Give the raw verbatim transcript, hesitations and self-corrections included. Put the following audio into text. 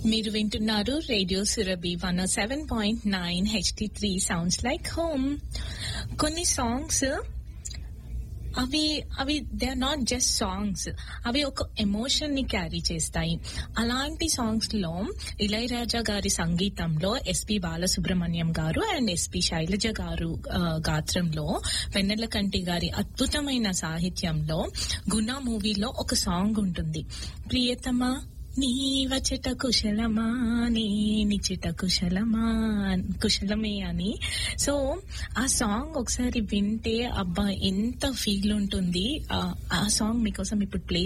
మీరు వింటున్నారు radio Surabhi one seven point nine HD three sounds like home. కొన్ని songs అవి అవి they are not just songs, అవి ఒక ఎమోషన్ ని క్యారీ చేస్తాయి. అలాంటి సాంగ్స్ లో ఇళయరాజా గారి సంగీతంలో ఎస్పి బాలసుబ్రహ్మణ్యం గారు అండ్ ఎస్పి శైలజ గారు గాత్రంలో వెన్నెలకంటి గారి అద్భుతమైన సాహిత్యంలో గుణ మూవీలో ఒక సాంగ్ ఉంటుంది, ప్రియతమా నీ వచ్చట కుశలమా నీ నిచిట కుశలమా కుశలమే అని. సో ఆ సాంగ్ ఒకసారి వింటే అబ్బా ఎంత ఫీల్ ఉంటుంది. ఆ సాంగ్ మీకోసం ఇప్పుడు ప్లే